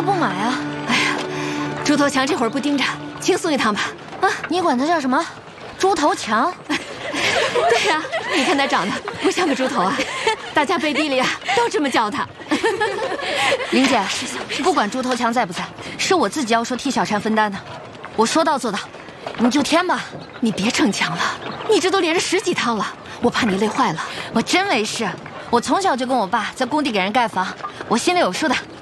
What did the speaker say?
不买啊？ 哎呀，猪头强这会儿不盯着，轻松一趟吧。啊， 你管他叫什么？猪头强？ 对呀，你看他长得不像个猪头啊，大家背地里啊都这么叫他。 林姐，不管猪头强在不在，是我自己要说替小婵分担的，我说到做到，你就添吧。 你别逞强了，你这都连着10几趟了，我怕你累坏了。 我真没事，我从小就跟我爸在工地给人盖房，我心里有数的。